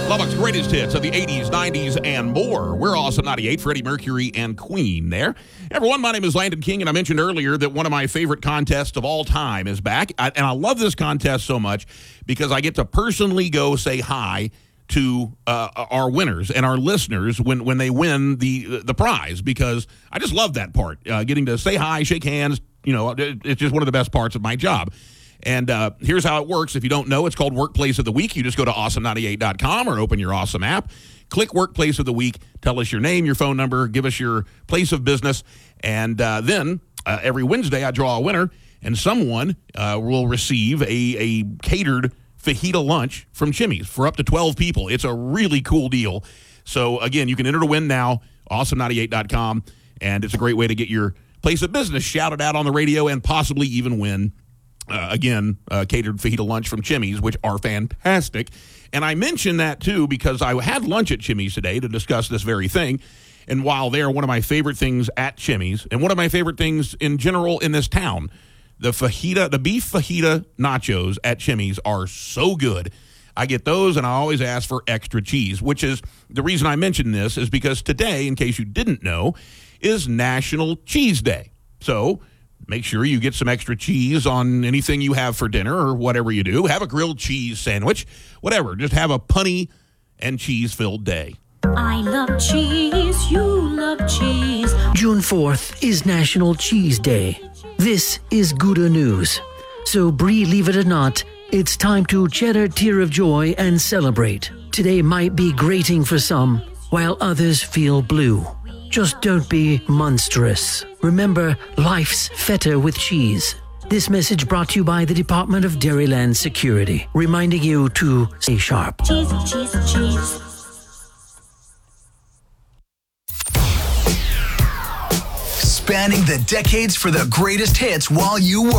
Lubbock's greatest hits of the 80s, 90s, and more. We're Awesome 98, Freddie Mercury and Queen there. Everyone, my name is Landon King, and I mentioned earlier that one of my favorite contests of all time is back. And I love this contest so much because I get to personally go say hi to our winners and our listeners when they win the prize, because I just love that part. Getting to say hi, shake hands, it's just one of the best parts of my job. And here's how it works. If you don't know, it's called Workplace of the Week. You just go to awesome98.com or open your Awesome app. Click Workplace of the Week. Tell us your name, your phone number. Give us your place of business. And then every Wednesday, I draw a winner, and someone will receive a catered fajita lunch from Chimmy's for up to 12 people. It's a really cool deal. So, again, you can enter to win now, awesome98.com. And it's a great way to get your place of business shouted out on the radio and possibly even win catered fajita lunch from Chimmy's, which are fantastic. And I mention that, too, because I had lunch at Chimmy's today to discuss this very thing. And while they are one of my favorite things at Chimmy's, and one of my favorite things in general in this town, the beef fajita nachos at Chimmy's are so good. I get those, and I always ask for extra cheese, which is the reason I mention this is because today, in case you didn't know, is National Cheese Day. So make sure you get some extra cheese on anything you have for dinner or whatever you do. Have a grilled cheese sandwich, whatever. Just have a punny and cheese-filled day. I love cheese. You love cheese. June 4th is National Cheese Day. This is Gouda News. So, Brie, leave it or not, it's time to shed a tear of joy and celebrate. Today might be grating for some, while others feel blue. Just don't be monstrous. Remember, life's better with cheese. This message brought to you by the Department of Dairyland Security, reminding you to stay sharp. Cheese, cheese, cheese. Spanning the decades for the greatest hits while you work.